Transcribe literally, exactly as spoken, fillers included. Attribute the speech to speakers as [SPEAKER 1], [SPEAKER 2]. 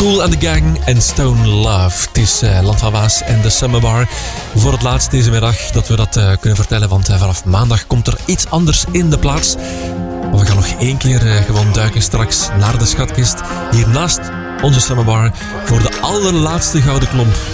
[SPEAKER 1] Kool and the Gang en Stone Love. Het is uh, Land van Waas en de Summer Bar. Voor het laatst deze middag dat we dat uh, kunnen vertellen. Want uh, vanaf maandag komt er iets anders in de plaats. Maar we gaan nog één keer uh, gewoon duiken straks naar de schatkist. Hier naast onze Summer Bar voor de allerlaatste gouden klomp.